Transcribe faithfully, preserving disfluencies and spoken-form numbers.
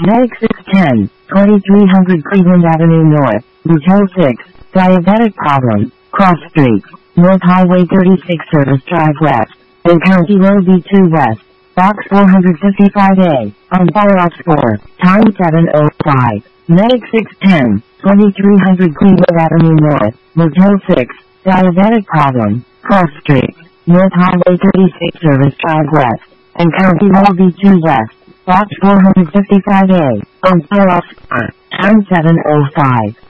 Medic six ten, twenty-three hundred Cleveland Avenue North, Motel six, diabetic problem, cross streets, North Highway thirty-six Service Drive West, and County Road B two West, Box four fifty-five A, on Box four, time seven oh five. Medic six ten, twenty-three hundred Cleveland Avenue North, Motel six, diabetic problem, cross streets, North Highway thirty-six Service Drive West, and County Road B two West, Box four fifty-five A, on Box four, time seven oh five.